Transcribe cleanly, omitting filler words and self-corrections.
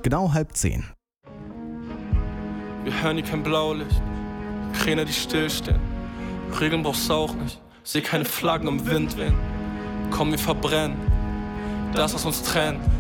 Genau 9:30. Wir hören hier kein Blaulicht, Kräne, die stillstehen. Regeln brauchst du auch nicht, seh keine Flaggen im Wind wehen. Komm, wir verbrennen das, was uns trennt.